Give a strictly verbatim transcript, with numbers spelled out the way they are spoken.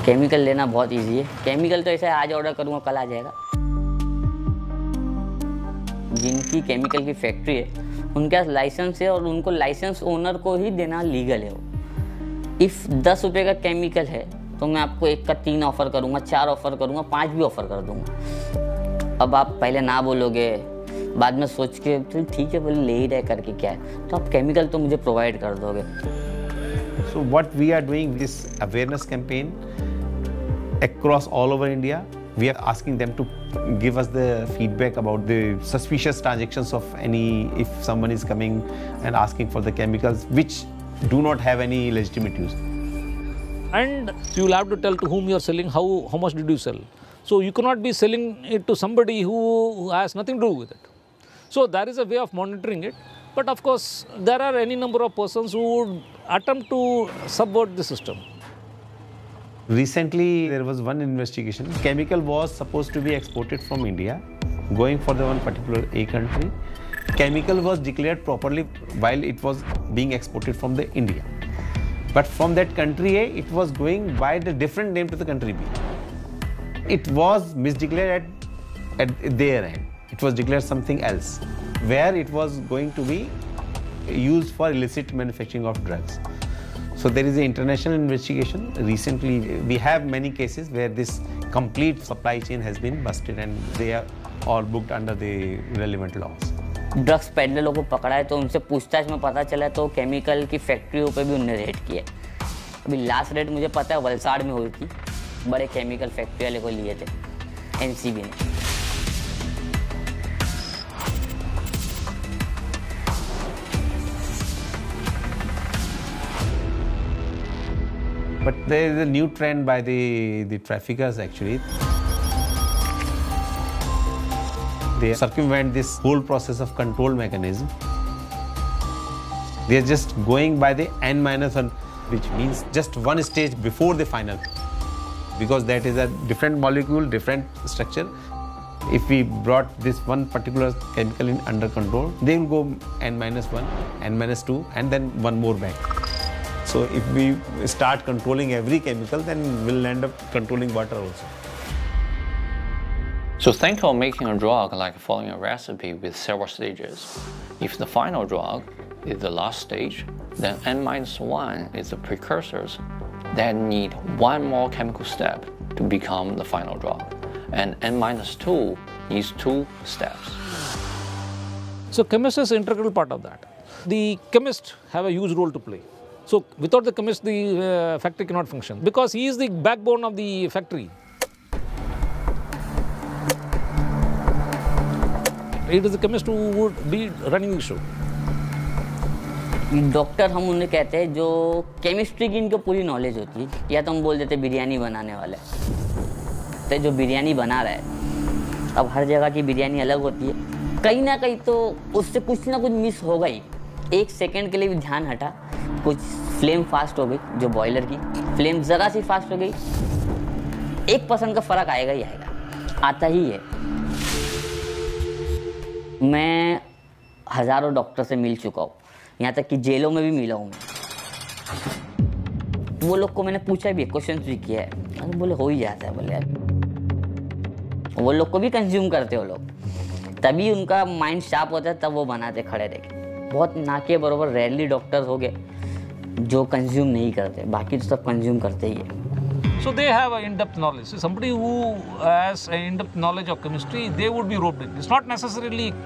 Chemical लेना बहुत easy है। केमिकल तो ऐसे आज ऑर्डर करूँगा कल आ जाएगा। जिनकी केमिकल की फैक्ट्री है उनके पास लाइसेंस है और उनको लाइसेंस ओनर को ही देना लीगल है। वो इफ़ दस रुपये का केमिकल है तो मैं आपको एक का तीन ऑफ़र करूँगा, चार ऑफ़र करूँगा, पाँच भी ऑफ़र कर दूँगा। अब आप पहले ना बोलोगे, बाद में सोच के तो ठीक है बोले ले ही रहे करके क्या है, तो आप केमिकल तो मुझे प्रोवाइड कर दोगे। So what we are doing this awareness campaign across all over India. We are asking them to give us the feedback about the suspicious transactions of any, if someone is coming and asking for the chemicals which do not have any legitimate use. And you will have to tell to whom you are selling, how, how much did you sell. So you cannot be selling it to somebody who has nothing to do with it. So there is a way of monitoring it. But of course, there are any number of persons who would attempt to subvert the system. Recently, there was one investigation. Chemical was supposed to be exported from India, going for the one particular A country. Chemical was declared properly while it was being exported from the India. But from that country A, it was going by the different name to the country B. It was misdeclared at, at their end. It was declared something else, where it was going to be used for illicit manufacturing of drugs. So there is an international investigation. Recently, we have many cases where this complete supply chain has been busted and they are all booked under the relevant laws. Drugs पेडलरों को पकड़ा है तो उनसे पूछताछ में पता चला तो केमिकल की फैक्ट्रियों पे भी उन्होंने रेड किया। अभी लास्ट रेड मुझे पता है वलसाड़ में हुई थी, बड़े केमिकल फैक्ट्री वाले को लिए थे एनसीबी ने। But there is a new trend by the, the traffickers actually. They circumvent this whole process of control mechanism. They are just going by the N minus one, which means just one stage before the final. Because that is a different molecule, different structure. If we brought this one particular chemical in under control, they will go N minus one, N minus two, and then one more back. So if we start controlling every chemical, then we'll end up controlling water also. So think of making a drug like following a recipe with several stages. If the final drug is the last stage, then N minus one is the precursors that need one more chemical step to become the final drug. And N minus two needs two steps. So chemist is an integral part of that. The chemist have a huge role to play. So without the chemist, the uh, factory cannot function because he is the backbone of the factory. It is the chemist who would be running the show. Doctor हम उन्हें कहते हैं जो chemistry की इनको पूरी knowledge होती है, या तो हम बोल देते बिरयानी बनाने वाले, तो जो बिरयानी बना रहा है, अब हर जगह की बिरयानी अलग होती है, कहीं ना कहीं तो उससे कुछ ना कुछ मिस होगा ही। एक सेकंड के लिए भी ध्यान हटा, कुछ फ्लेम फास्ट हो गई, जो बॉयलर की फ्लेम ज़रा सी फास्ट हो गई, एक परसेंट का फ़र्क आएगा ही आएगा, आता ही है। मैं हज़ारों डॉक्टर से मिल चुका हूँ, यहाँ तक कि जेलों में भी मिला हूँ मैं। वो लोग को मैंने पूछा भी, क्वेश्चन भी किया है, अरे बोले हो ही जाता है, बोले यार वो लोग को भी कंज्यूम करते हो लोग, तभी उनका माइंड शार्प होता है, तब वो बनाते खड़े रह के। बहुत ना के बराबर रेयरली डॉक्टर्स हो गए जो कंज्यूम नहीं करते, बाकी तो सब कंज्यूम करते ही है। So they have an in-depth knowledge. So somebody who has an in-depth knowledge of chemistry, they would be roped in. It's not necessarily